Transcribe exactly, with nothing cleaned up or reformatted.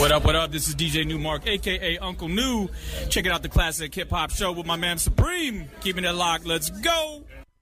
What up, what up? This is D J Newmark, a k a. Uncle New. Checking out the Classic Hip Hop Show with my man Supreme. Keeping it locked. Let's go.